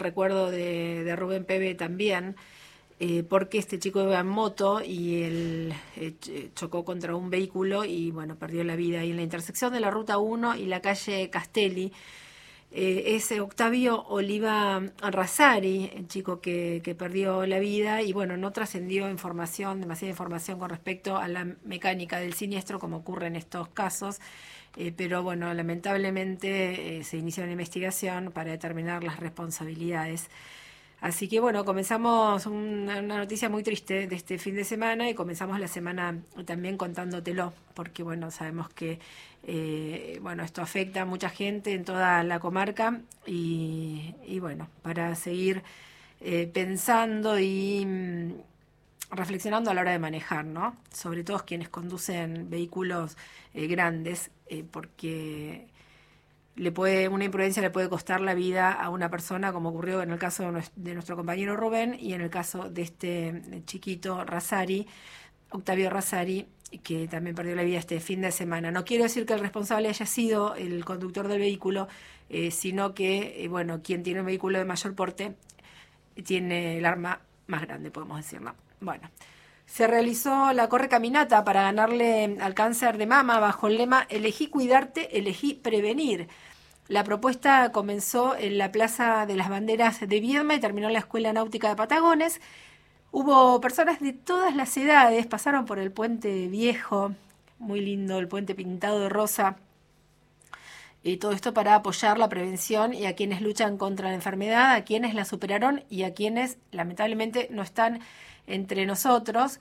recuerdo de Rubén Pebe también, porque este chico iba en moto y él chocó contra un vehículo y bueno, perdió la vida. Y en la intersección de la Ruta 1 y la calle Castelli, es Octavio Oliva Razzari, el chico que perdió la vida, y bueno, no trascendió demasiada información con respecto a la mecánica del siniestro, como ocurre en estos casos, pero bueno, lamentablemente se inició una investigación para determinar las responsabilidades. Así que bueno, comenzamos una noticia muy triste de este fin de semana y comenzamos la semana también contándotelo, porque bueno, sabemos que bueno, esto afecta a mucha gente en toda la comarca y bueno, para seguir pensando y reflexionando a la hora de manejar, ¿no? Sobre todo quienes conducen vehículos grandes, porque una imprudencia le puede costar la vida a una persona, como ocurrió en el caso de nuestro compañero Rubén y en el caso de este chiquito Razzari, Octavio Razzari, que también perdió la vida este fin de semana. No quiero decir que el responsable haya sido el conductor del vehículo, sino que, bueno, quien tiene un vehículo de mayor porte tiene el arma más grande, podemos decirlo. Bueno, se realizó la correcaminata para ganarle al cáncer de mama bajo el lema Elegí cuidarte, elegí prevenir. La propuesta comenzó en la Plaza de las Banderas de Viedma y terminó en la Escuela Náutica de Patagones. Hubo personas de todas las edades, pasaron por el puente viejo, muy lindo, el puente pintado de rosa, y todo esto para apoyar la prevención y a quienes luchan contra la enfermedad, a quienes la superaron y a quienes lamentablemente no están entre nosotros.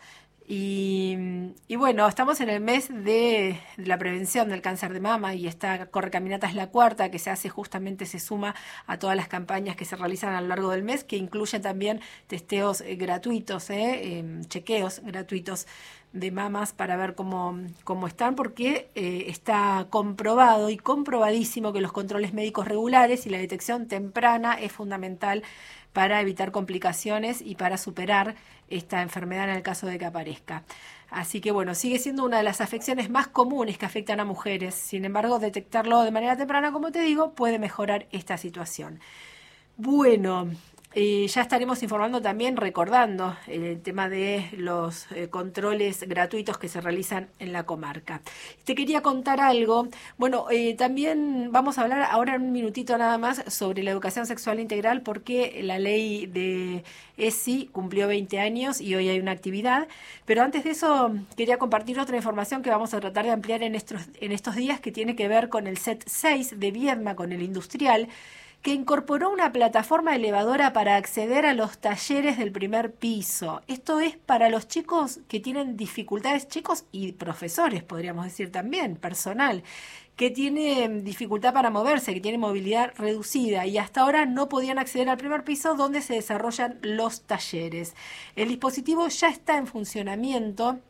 Y bueno, estamos en el mes de la prevención del cáncer de mama y esta correcaminata es la cuarta que se hace, justamente se suma a todas las campañas que se realizan a lo largo del mes, que incluyen también testeos gratuitos, chequeos gratuitos de mamas para ver cómo están, porque está comprobado y comprobadísimo que los controles médicos regulares y la detección temprana es fundamental para evitar complicaciones y para superar esta enfermedad en el caso de que aparezca. Así que bueno, sigue siendo una de las afecciones más comunes que afectan a mujeres. Sin embargo, detectarlo de manera temprana, como te digo, puede mejorar esta situación. Bueno, ya estaremos informando también, recordando el tema de los controles gratuitos que se realizan en la comarca. Te quería contar algo. Bueno, también vamos a hablar ahora en un minutito nada más sobre la educación sexual integral, porque la ley de ESI cumplió 20 años y hoy hay una actividad. Pero antes de eso, quería compartir otra información que vamos a tratar de ampliar en estos días, que tiene que ver con el SET 6 de Viedma, con el industrial, que incorporó una plataforma elevadora para acceder a los talleres del primer piso. Esto es para los chicos que tienen dificultades, chicos y profesores, podríamos decir también, personal, que tiene dificultad para moverse, que tiene movilidad reducida y hasta ahora no podían acceder al primer piso donde se desarrollan los talleres. El dispositivo ya está en funcionamiento.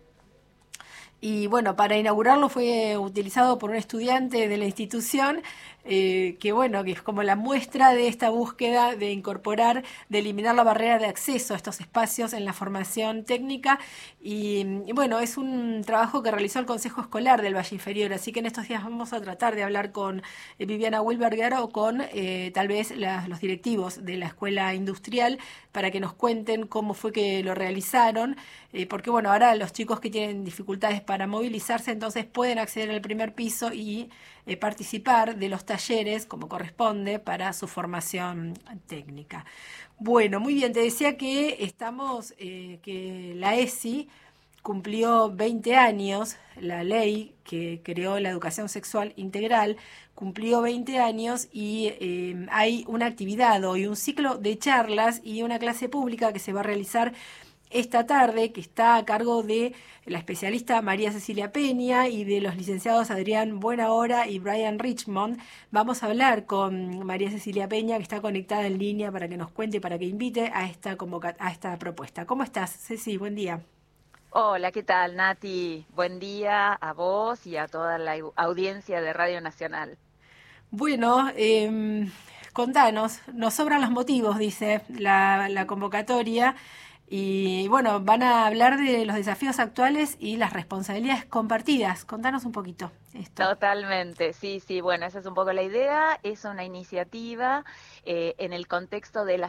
Y bueno, para inaugurarlo fue utilizado por un estudiante de la institución, que bueno, que es como la muestra de esta búsqueda de incorporar, de eliminar la barrera de acceso a estos espacios en la formación técnica. Y bueno, es un trabajo que realizó el Consejo Escolar del Valle Inferior, así que en estos días vamos a tratar de hablar con Viviana Wilberger o con tal vez los directivos de la escuela industrial para que nos cuenten cómo fue que lo realizaron, porque bueno, ahora los chicos que tienen dificultades para movilizarse entonces pueden acceder al primer piso y participar de los talleres como corresponde para su formación técnica. Bueno, muy bien, te decía que que la ESI cumplió 20 años, la ley que creó la educación sexual integral cumplió 20 años y hay una actividad hoy, un ciclo de charlas y una clase pública que se va a realizar esta tarde, que está a cargo de la especialista María Cecilia Peña y de los licenciados Adrián Buenahora y Brian Richmond. Vamos a hablar con María Cecilia Peña, que está conectada en línea, para que nos cuente, para que invite a esta propuesta. ¿Cómo estás, Ceci? Buen día. Hola, ¿qué tal, Nati? Buen día a vos y a toda la audiencia de Radio Nacional. Bueno, contanos, nos sobran los motivos, dice la convocatoria, Y bueno, van a hablar de los desafíos actuales y las responsabilidades compartidas. Contanos un poquito esto. Totalmente, sí, sí, bueno, esa es un poco la idea, es una iniciativa en el contexto de la